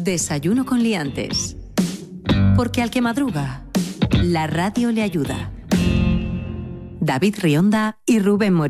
Desayuno con liantes. Porque al que madruga, la radio le ayuda. David Rionda y Rubén Morillo.